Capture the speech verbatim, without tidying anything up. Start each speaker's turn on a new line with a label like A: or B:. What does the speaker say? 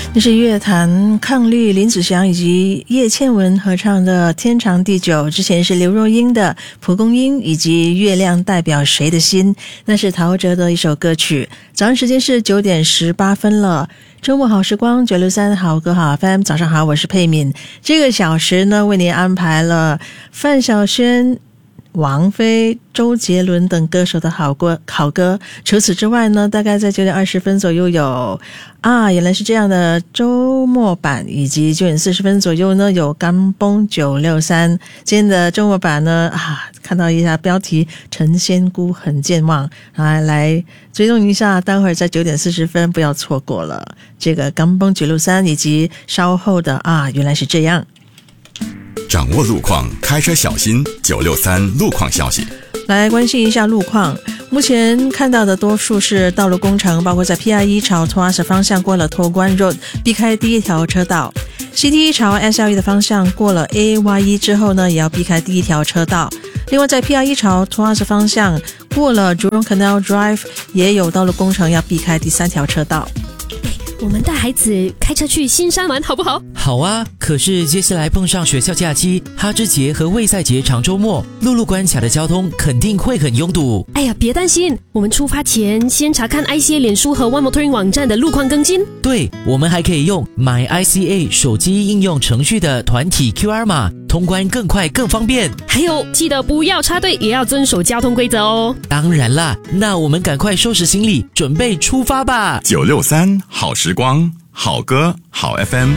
A: 这是乐坛抗力林子祥以及叶倩文合唱的《天长地久》，之前是刘若英的《蒲公英》以及《月亮代表谁的心》，那是陶喆的一首歌曲。早上时间是九点十八分了，周末好时光九六三好歌好 F M， 早上好，我是佩敏。这个小时呢，为您安排了范晓萱、王菲、周杰伦等歌手的好歌好歌。除此之外呢，大概在九点二十分左右有啊，原来是这样的周末版，以及九点四十分左右呢有甘崩九六三。今天的周末版呢啊，看到一下标题陈仙姑很健忘，来来追踪一下，待会儿在九点四十分不要错过了这个甘崩九六三，以及稍后的啊，原来是这样。
B: 掌握路况，开车小心。九六三路况消息，
A: 来关心一下路况。目前看到的多数是道路工程，包括在 P R 一 朝 Tuas 方向过了托关 Road， 避开第一条车道。C T 一 朝 S L E 的方向过了 A Y 一 之后呢，也要避开第一条车道。另外在 P R 一 朝 Tuas 方向过了 Jurong Canal Drive， 也有道路工程，要避开第三条车道。
C: 我们带孩子开车去新山玩好不好？
D: 好啊，可是接下来碰上学校假期、哈芝节和卫赛节长周末，陆路关卡的交通肯定会很拥堵。
C: 哎呀，别担心，我们出发前先查看 I C A 脸书和 One Motoring 网站的路况更新。
D: 对，我们还可以用 My I C A 手机应用程序的团体 Q R 码，通关更快更方便。
C: 还有，记得不要插队，也要遵守交通规则哦。
D: 当然啦，那我们赶快收拾行李，准备出发吧。
B: 九六三好时光，好歌好 F M。